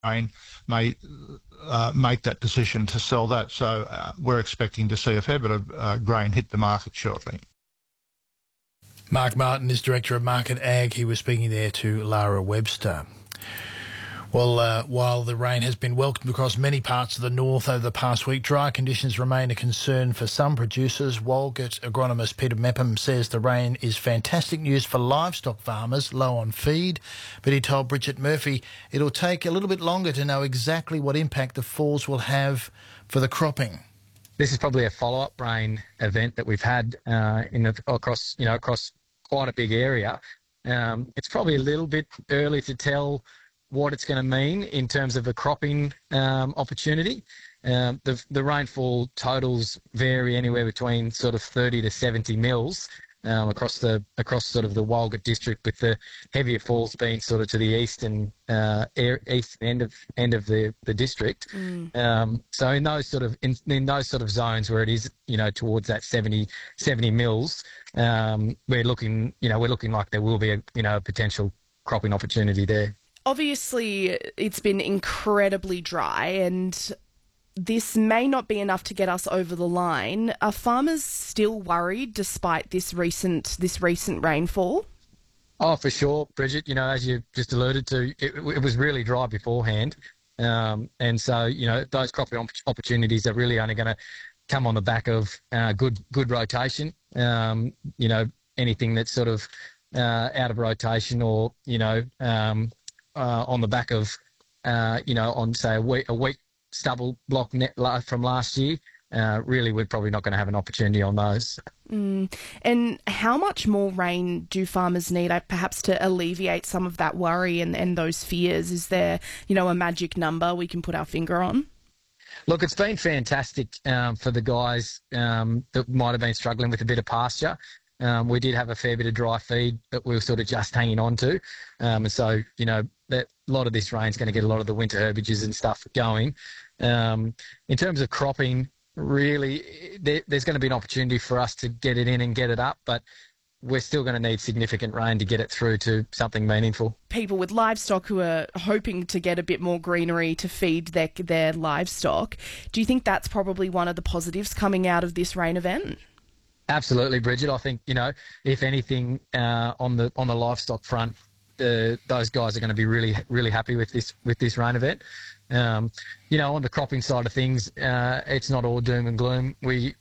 grain may make that decision to sell that. So we're expecting to see a fair bit of grain hit the market shortly. Mark Martin is Director of Market Ag. He was speaking there to Lara Webster. Well, while the rain has been welcomed across many parts of the north over the past week, dry conditions remain a concern for some producers. Walgett agronomist Peter Mepham says the rain is fantastic news for livestock farmers low on feed, but he told Bridget Murphy it'll take a little bit longer to know exactly what impact the falls will have for the cropping. This is probably a follow-up rain event that we've had across quite a big area. It's probably a little bit early to tell what it's going to mean in terms of a cropping opportunity. The rainfall totals vary anywhere between sort of 30 to 70 mils across sort of the Walgett district, with the heavier falls being sort of to the eastern end of the district. So in those sort of zones where it is towards that 70 mils, we're looking like there will be a potential cropping opportunity there. Obviously, it's been incredibly dry, and this may not be enough to get us over the line. Are farmers still worried despite this recent rainfall? Oh, for sure, Bridget. As you just alluded to, it was really dry beforehand, and so those cropping opportunities are really only going to come on the back of good rotation. Anything that's sort of out of rotation, or on the back of, on say a wheat stubble block net from last year, really we're probably not going to have an opportunity on those. And how much more rain do farmers need, perhaps to alleviate some of that worry and those fears? Is there, a magic number we can put our finger on? Look, it's been fantastic for the guys that might have been struggling with a bit of pasture. We did have a fair bit of dry feed that we were sort of just hanging on to. And so, that a lot of this rain's going to get a lot of the winter herbages and stuff going. In terms of cropping, really, there's going to be an opportunity for us to get it in and get it up, but we're still going to need significant rain to get it through to something meaningful. People with livestock who are hoping to get a bit more greenery to feed their livestock, do you think that's probably one of the positives coming out of this rain event? Absolutely, Bridget. I think, if anything, on the livestock front, those guys are going to be really, really happy with this rain event. On the cropping side of things, it's not all doom and gloom. We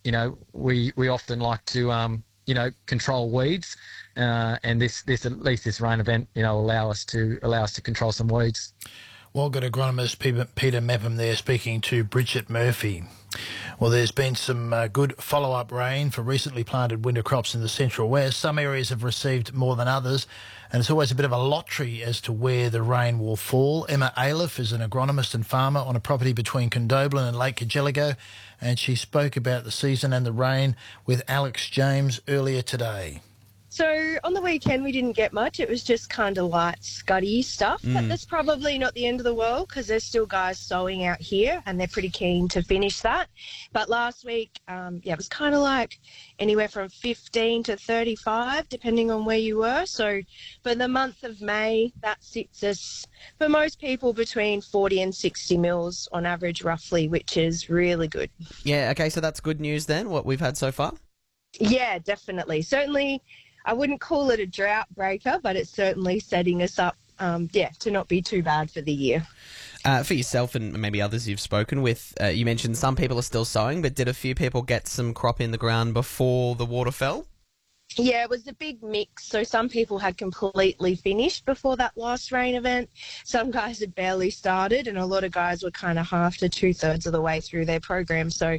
often like to control weeds, and this at least this rain event allow us to control some weeds. Walgett agronomist Peter Mepham there speaking to Bridget Murphy. Well, there's been some good follow-up rain for recently planted winter crops in the Central West. Some areas have received more than others, and it's always a bit of a lottery as to where the rain will fall. Emma Aliff is an agronomist and farmer on a property between Condobolin and Lake Cargelligo, and she spoke about the season and the rain with Alex James earlier today. So on the weekend we didn't get much. It was just kind of light, scuddy stuff. But that's probably not the end of the world, because there's still guys sowing out here and they're pretty keen to finish that. But last week, it was kind of like anywhere from 15 to 35, depending on where you were. So for the month of May, that sits us, for most people, between 40 and 60 mils on average, roughly, which is really good. Yeah, okay, so that's good news then, what we've had so far? Yeah, definitely. Certainly, I wouldn't call it a drought breaker, but it's certainly setting us up, to not be too bad for the year. For yourself and maybe others you've spoken with, you mentioned some people are still sowing, but did a few people get some crop in the ground before the water fell? Yeah, it was a big mix. So some people had completely finished before that last rain event. Some guys had barely started, and a lot of guys were kind of half to two-thirds of the way through their program. So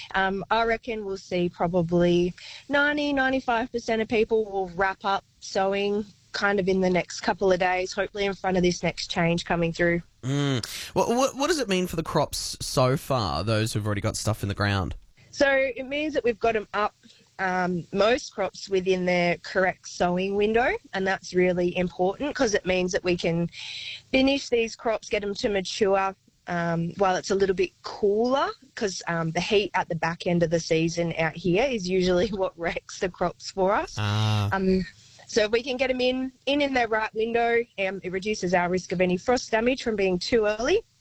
I reckon we'll see probably 95% of people will wrap up sowing kind of in the next couple of days, hopefully in front of this next change coming through. Well, what does it mean for the crops so far, those who've already got stuff in the ground? So it means that we've got them up, most crops within their correct sowing window, and that's really important because it means that we can finish these crops, get them to mature while it's a little bit cooler, because the heat at the back end of the season out here is usually what wrecks the crops for us. So if we can get them in their right window, it reduces our risk of any frost damage from being too early.